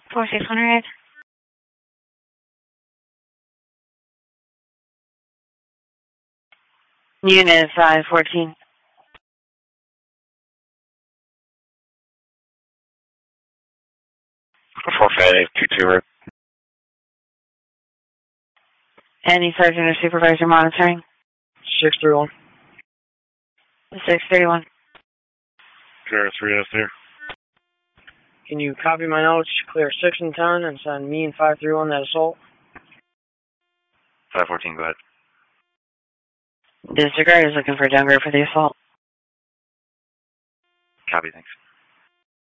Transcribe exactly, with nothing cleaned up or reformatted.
four six hundred. Unit five fourteen. four five two two. Any sergeant or supervisor monitoring? six three one. six thirty-one. Clear three S there. Can you copy my notes, clear six and ten, and send me and five three one that assault? five fourteen, go ahead. District guard is looking for Denver for the assault. Copy, thanks.